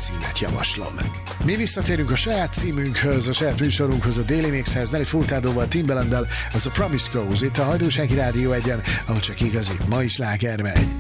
címet javaslom. Mi visszatérünk a saját címünkhöz, a saját műsorunkhoz, a Daily Mixhez, Nelly Furtadóval, Timbalanddal, az a Promise Goes, itt a Hajdúsági Rádió 1-en, ahol csak igazi, ma is sláger megy.